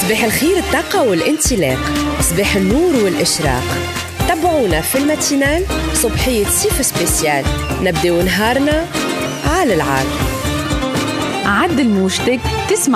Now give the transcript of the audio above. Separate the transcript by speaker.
Speaker 1: صباح الخير، الطاقة والانطلاق، صباح النور والإشراق. تابعونا في الماتينال صبحية سيف سبيسيال، نبداو نهارنا على العال.
Speaker 2: عدل موجتك تسمع